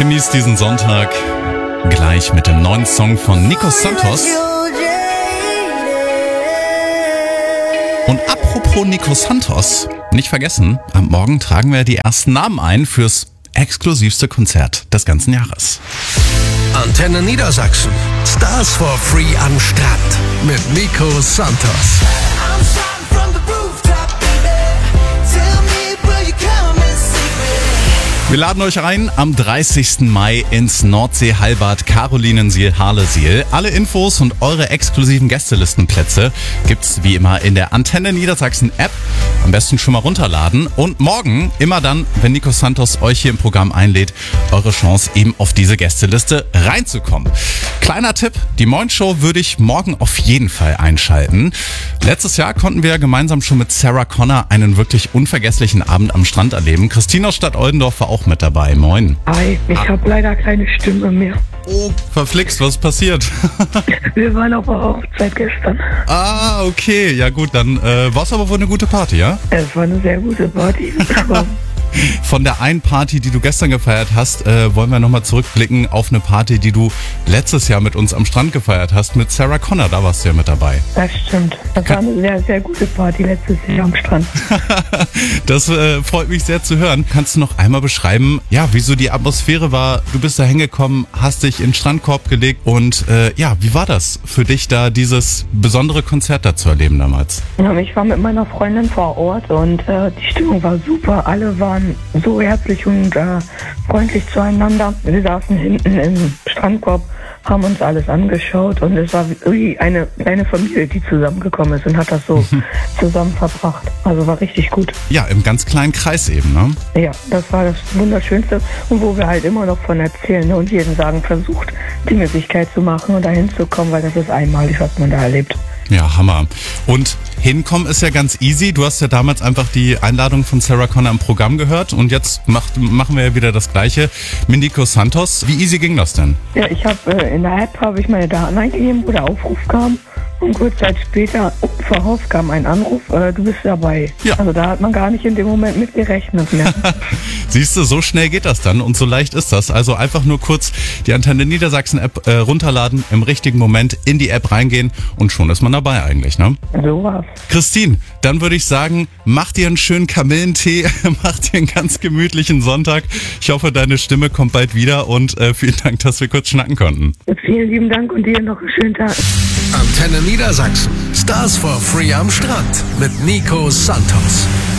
Genießt diesen Sonntag gleich mit dem neuen Song von Nico Santos. Und apropos Nico Santos, nicht vergessen, am Morgen tragen wir die ersten Namen ein fürs exklusivste Konzert des ganzen Jahres. Antenne Niedersachsen. Stars for Free am Strand mit Nico Santos. Wir laden euch ein am 30. Mai ins Nordsee-Heilbad Carolinensiel-Harlesiel. Alle Infos und eure exklusiven Gästelistenplätze gibt's wie immer in der Antenne Niedersachsen App. Am besten schon mal runterladen. Und morgen, immer dann, wenn Nico Santos euch hier im Programm einlädt, eure Chance eben auf diese Gästeliste reinzukommen. Kleiner Tipp, die Morning-Show würde ich morgen auf jeden Fall einschalten. Letztes Jahr konnten wir gemeinsam schon mit Sarah Connor einen wirklich unvergesslichen Abend am Strand erleben. Christine aus Stadt-Oldendorf war auch mit dabei. Moin. Hi, ich habe leider keine Stimme mehr. Oh, verflixt, was ist passiert? Wir waren auf der Hochzeit gestern. Ah, okay. Ja gut, dann war es aber wohl eine gute Party, ja? Es war eine sehr gute Party. Von der einen Party, die du gestern gefeiert hast, wollen wir nochmal zurückblicken auf eine Party, die du letztes Jahr mit uns am Strand gefeiert hast, mit Sarah Connor. Da warst du ja mit dabei. Das stimmt. Das war eine sehr, sehr gute Party letztes Jahr am Strand. Das freut mich sehr zu hören. Kannst du noch einmal beschreiben, ja, wie so die Atmosphäre war? Du bist da hingekommen, hast dich in den Strandkorb gelegt und ja, wie war das für dich, da dieses besondere Konzert da zu erleben damals? Ja, ich war mit meiner Freundin vor Ort und die Stimmung war super. Alle waren so herzlich und freundlich zueinander. Wir saßen hinten im Strandkorb, haben uns alles angeschaut und es war wie eine kleine Familie, die zusammengekommen ist und hat das so zusammen verbracht. Also war richtig gut. Ja, im ganz kleinen Kreis eben, ne? Ja, das war das Wunderschönste und wo wir halt immer noch von erzählen, ne? Und jeden sagen, versucht die Möglichkeit zu machen und dahin zu kommen, weil das ist einmalig, was man da erlebt. Ja, Hammer. Und hinkommen ist ja ganz easy. Du hast ja damals einfach die Einladung von Sarah Connor im Programm gehört und jetzt machen wir ja wieder das Gleiche mit Nico Santos. Wie easy ging das denn? Ja, ich habe in der App habe ich meine Daten eingegeben, wo der Aufruf kam und kurz Zeit später voraus kam ein Anruf, du bist dabei. Ja. Also da hat man gar nicht in dem Moment mit gerechnet mehr. Siehst du, so schnell geht das dann und so leicht ist das. Also einfach nur kurz die Antenne Niedersachsen App runterladen, im richtigen Moment in die App reingehen und schon ist man dabei eigentlich, ne? So war's. Christine, dann würde ich sagen, mach dir einen schönen Kamillentee, mach dir einen ganz gemütlichen Sonntag. Ich hoffe, deine Stimme kommt bald wieder und vielen Dank, dass wir kurz schnacken konnten. Vielen lieben Dank und dir noch einen schönen Tag. Antenne Niedersachsen. Stars for Free am Strand mit Nico Santos.